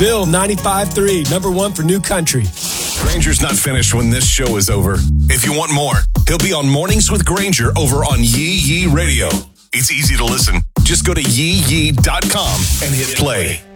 Bill 95.3, number one for new country. Granger's not finished when this show is over. If you want more, he'll be on Mornings with Granger over on Yee Yee Radio. It's easy to listen. Just go to yeeyee.com and hit play.